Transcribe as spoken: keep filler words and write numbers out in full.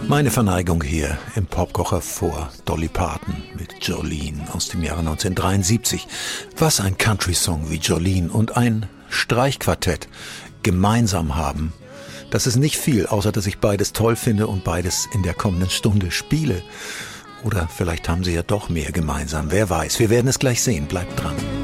Meine Verneigung hier im Popkocher vor Dolly Parton mit Jolene aus dem Jahre neunzehnhundertdreiundsiebzig. Was ein Country-Song wie Jolene und ein Streichquartett gemeinsam haben. Das ist nicht viel, außer dass ich beides toll finde und beides in der kommenden Stunde spiele. Oder vielleicht haben sie ja doch mehr gemeinsam. Wer weiß, wir werden es gleich sehen. Bleibt dran.